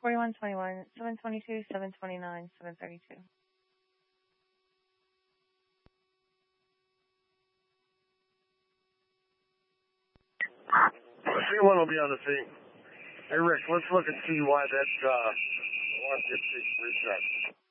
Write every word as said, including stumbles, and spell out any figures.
forty-one twenty-one, seven twenty-two, seven twenty-nine, seven thirty-two. C one will be on the scene. Hey, Rick, let's look and see why that uh, alarm gets reset.